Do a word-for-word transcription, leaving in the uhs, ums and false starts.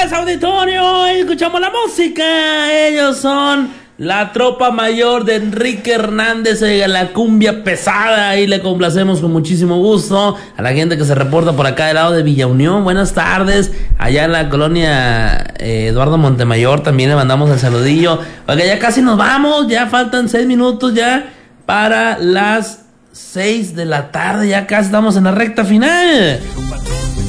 tardes, auditorio. Escuchamos la música. Ellos son la tropa mayor de Enrique Hernández, eh, la cumbia pesada. Y le complacemos con muchísimo gusto a la gente que se reporta por acá del lado de Villa Unión. Buenas tardes. Allá en la colonia eh, Eduardo Montemayor también le mandamos el saludillo. Oiga, ya casi nos vamos. Ya faltan seis minutos ya para las seis de la tarde. Ya casi estamos en la recta final.